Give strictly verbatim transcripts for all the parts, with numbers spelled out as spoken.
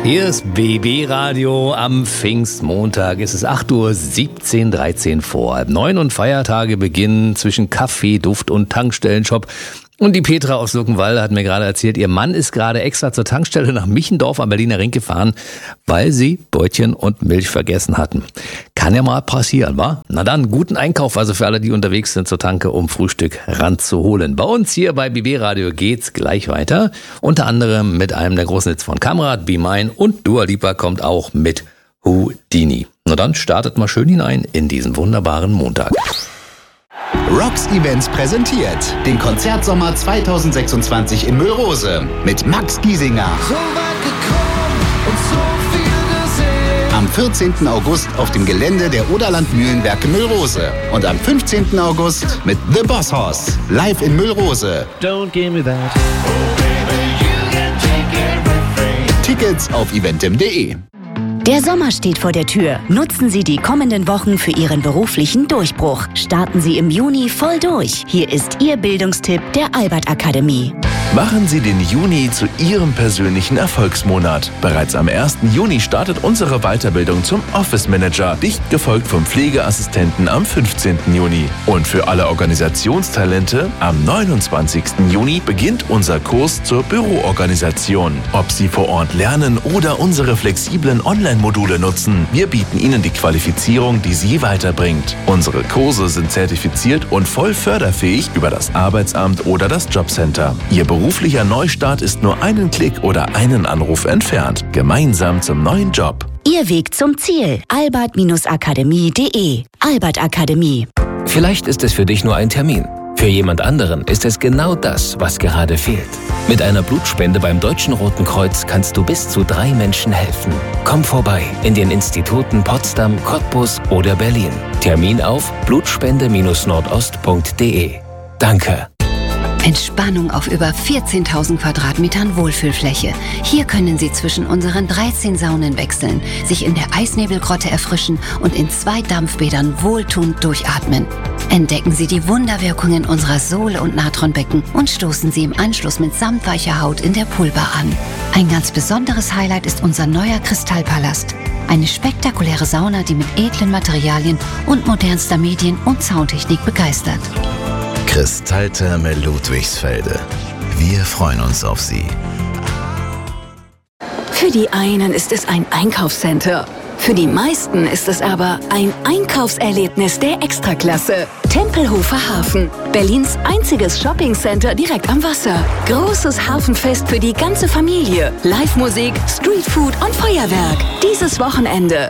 Hier ist B B Radio am Pfingstmontag. Es ist acht Uhr siebzehn, dreizehn vor halb neun und Feiertage beginnen zwischen Kaffee, Duft und Tankstellenshop. Und die Petra aus Luckenwalde hat mir gerade erzählt, ihr Mann ist gerade extra zur Tankstelle nach Michendorf am Berliner Ring gefahren, weil sie Brötchen und Milch vergessen hatten. Kann ja mal passieren, wa? Na dann, guten Einkauf also für alle, die unterwegs sind zur Tanke, um Frühstück ranzuholen. Bei uns hier bei B B Radio geht's gleich weiter. Unter anderem mit einem der großen Hits von Kamerad, Be Mine und Dua Lipa kommt auch mit Houdini. Na dann startet mal schön hinein in diesen wunderbaren Montag. Rocks Events präsentiert den Konzertsommer zweitausendsechsundzwanzig in Müllrose mit Max Giesinger. So weit gekommen und so viel gesehen. Am vierzehnten August auf dem Gelände der Oderland Mühlenwerke Müllrose. Und am fünfzehnten August mit The Boss Hoss live in Müllrose. Don't give me that. Oh baby, you can take everything. Tickets auf eventim punkt de. Der Sommer steht vor der Tür. Nutzen Sie die kommenden Wochen für Ihren beruflichen Durchbruch. Starten Sie im Juni voll durch. Hier ist Ihr Bildungstipp der Albert Akademie. Machen Sie den Juni zu Ihrem persönlichen Erfolgsmonat. Bereits am ersten Juni startet unsere Weiterbildung zum Office Manager, dicht gefolgt vom Pflegeassistenten am fünfzehnten Juni. Und für alle Organisationstalente am neunundzwanzigsten Juni beginnt unser Kurs zur Büroorganisation. Ob Sie vor Ort lernen oder unsere flexiblen Online-Module nutzen, wir bieten Ihnen die Qualifizierung, die Sie weiterbringt. Unsere Kurse sind zertifiziert und voll förderfähig über das Arbeitsamt oder das Jobcenter. Ihr beruflicher Neustart ist nur einen Klick oder einen Anruf entfernt. Gemeinsam zum neuen Job. Ihr Weg zum Ziel. albert akademie punkt de. Albert Akademie. Vielleicht ist es für dich nur ein Termin. Für jemand anderen ist es genau das, was gerade fehlt. Mit einer Blutspende beim Deutschen Roten Kreuz kannst du bis zu drei Menschen helfen. Komm vorbei in den Instituten Potsdam, Cottbus oder Berlin. Termin auf blutspende nordost punkt de. Danke. Entspannung auf über vierzehntausend Quadratmetern Wohlfühlfläche. Hier können Sie zwischen unseren dreizehn Saunen wechseln, sich in der Eisnebelgrotte erfrischen und in zwei Dampfbädern wohltuend durchatmen. Entdecken Sie die Wunderwirkungen unserer Sohle- und Natronbecken und stoßen Sie im Anschluss mit samtweicher Haut in der Poolbar an. Ein ganz besonderes Highlight ist unser neuer Kristallpalast. Eine spektakuläre Sauna, die mit edlen Materialien und modernster Medien- und Soundtechnik begeistert. Kristalltherme Ludwigsfelde. Wir freuen uns auf Sie. Für die einen ist es ein Einkaufscenter. Für die meisten ist es aber ein Einkaufserlebnis der Extraklasse. Tempelhofer Hafen. Berlins einziges Shoppingcenter direkt am Wasser. Großes Hafenfest für die ganze Familie. Live-Musik, Streetfood und Feuerwerk. Dieses Wochenende.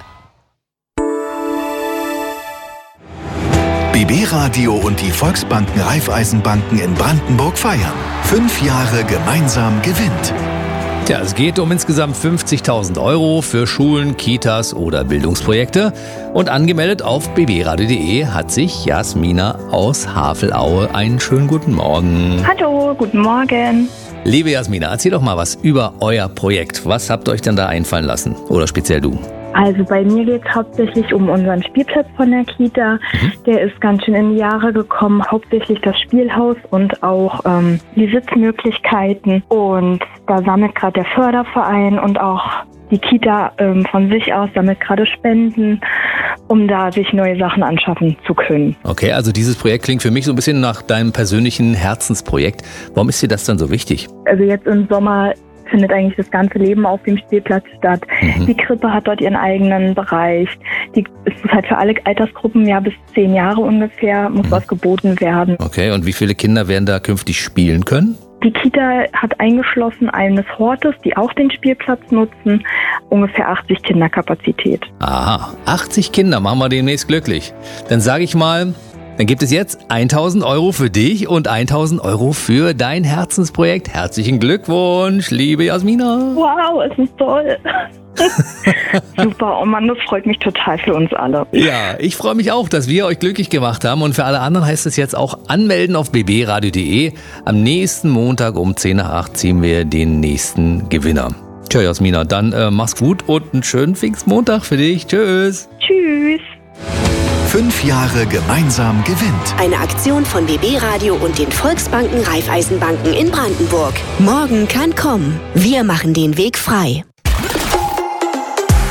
B B Radio und die Volksbanken Raiffeisenbanken in Brandenburg feiern. Fünf Jahre gemeinsam gewinnt. Tja, es geht um insgesamt fünfzigtausend Euro für Schulen, Kitas oder Bildungsprojekte. Und angemeldet auf b b radio punkt de hat sich Jasmina aus Havelaue. Einen schönen guten Morgen. Hallo, guten Morgen. Liebe Jasmina, erzähl doch mal was über euer Projekt. Was habt ihr euch denn da einfallen lassen? Oder speziell du? Also bei mir geht es hauptsächlich um unseren Spielplatz von der Kita. Mhm. Der ist ganz schön in die Jahre gekommen. Hauptsächlich das Spielhaus und auch ähm, die Sitzmöglichkeiten. Und da sammelt gerade der Förderverein und auch die Kita ähm, von sich aus sammelt gerade Spenden, um da sich neue Sachen anschaffen zu können. Okay, also dieses Projekt klingt für mich so ein bisschen nach deinem persönlichen Herzensprojekt. Warum ist dir das dann so wichtig? Also jetzt im Sommer findet eigentlich das ganze Leben auf dem Spielplatz statt. Mhm. Die Krippe hat dort ihren eigenen Bereich. Die ist halt für alle Altersgruppen, ja bis zehn Jahre ungefähr, muss mhm. was geboten werden. Okay, und wie viele Kinder werden da künftig spielen können? Die Kita hat eingeschlossen eines Hortes, die auch den Spielplatz nutzen, ungefähr achtzig Kinderkapazität. Aha, achtzig Kinder, machen wir demnächst glücklich. Dann sage ich mal, dann gibt es jetzt eintausend Euro für dich und eintausend Euro für dein Herzensprojekt. Herzlichen Glückwunsch, liebe Jasmina. Wow, es ist toll. Super, oh Mann, das freut mich total für uns alle. Ja, ich freue mich auch, dass wir euch glücklich gemacht haben. Und für alle anderen heißt es jetzt auch anmelden auf b b radio punkt de. Am nächsten Montag um zehn nach acht ziehen wir den nächsten Gewinner. Tja, Jasmina, dann äh, mach's gut und einen schönen Pfingstmontag für dich. Tschüss. Tschüss. Fünf Jahre gemeinsam gewinnt. Eine Aktion von B B Radio und den Volksbanken Raiffeisenbanken in Brandenburg. Morgen kann kommen. Wir machen den Weg frei.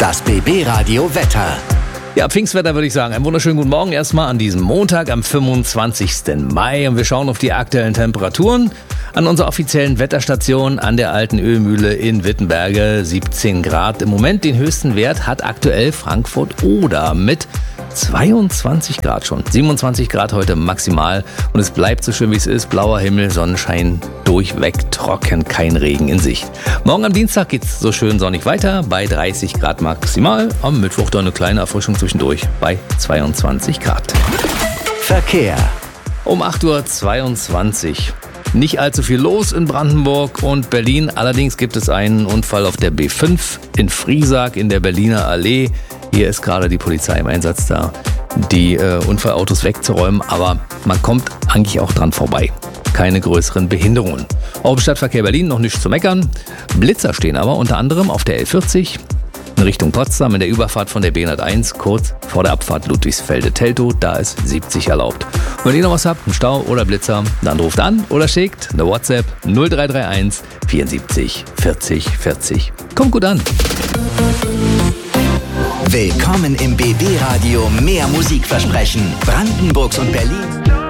Das B B-Radio Wetter. Ja, Pfingstwetter würde ich sagen. Einen wunderschönen guten Morgen erstmal an diesem Montag am fünfundzwanzigsten Mai. Und wir schauen auf die aktuellen Temperaturen an unserer offiziellen Wetterstation an der Alten Ölmühle in Wittenberge. siebzehn Grad. Im Moment den höchsten Wert hat aktuell Frankfurt-Oder mit zweiundzwanzig Grad schon. siebenundzwanzig Grad heute maximal. Und es bleibt so schön wie es ist. Blauer Himmel, Sonnenschein durchweg trocken, kein Regen in Sicht. Morgen am Dienstag geht's so schön sonnig weiter bei dreißig Grad maximal. Am Mittwoch dann eine kleine Erfrischung zwischendurch bei zweiundzwanzig Grad. Verkehr. Um acht Uhr zweiundzwanzig. Nicht allzu viel los in Brandenburg und Berlin. Allerdings gibt es einen Unfall auf der B fünf in Friesack in der Berliner Allee. Hier ist gerade die Polizei im Einsatz da, die äh, Unfallautos wegzuräumen. Aber man kommt eigentlich auch dran vorbei. Keine größeren Behinderungen. Auch im Stadtverkehr Berlin noch nichts zu meckern. Blitzer stehen aber unter anderem auf der L vierzig in Richtung Potsdam in der Überfahrt von der B hunderteins, kurz vor der Abfahrt Ludwigsfelde-Teltow. Da ist siebzig erlaubt. Und wenn ihr noch was habt, einen Stau oder Blitzer, dann ruft an oder schickt eine WhatsApp null drei drei eins vierundsiebzig vierzig vierzig. Kommt gut an. Willkommen im B B-Radio. Mehr Musikversprechen. Brandenburgs und Berlin.